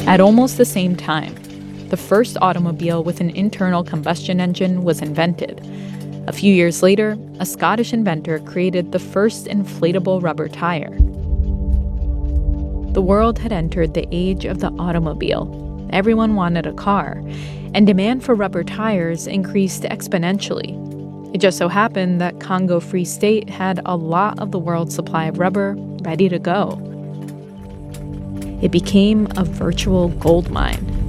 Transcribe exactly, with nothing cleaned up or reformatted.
At almost the same time, the first automobile with an internal combustion engine was invented. A few years later, a Scottish inventor created the first inflatable rubber tire. The world had entered the age of the automobile. Everyone wanted a car, and demand for rubber tires increased exponentially. It just so happened that Congo Free State had a lot of the world's supply of rubber ready to go. It became a virtual gold mine.